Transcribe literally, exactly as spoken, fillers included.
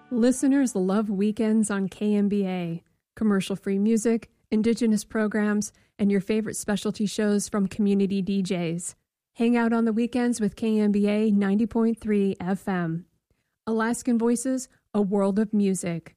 Listeners love weekends on K M B A. Commercial-free music, indigenous programs, and your favorite specialty shows from community D Js. Hang out on the weekends with K M B A ninety point three F M. Alaskan Voices, a world of music.